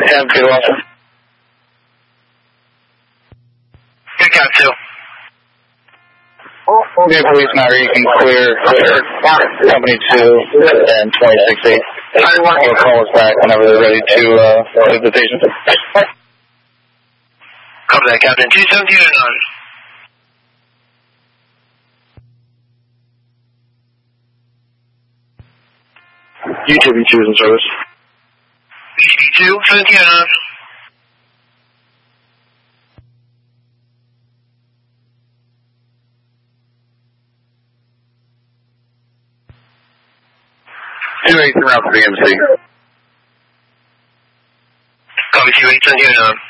10, Peter Watson. Good Cap 2. Okay, police matter, you can clear Company 2 and 26-8. Or call us back whenever they're ready to leave the patient. Copy that, Captain. 217 and on. UTV2 is in service. UTV2, 17 and on. Route for the MC. Copy 28, 17 and on.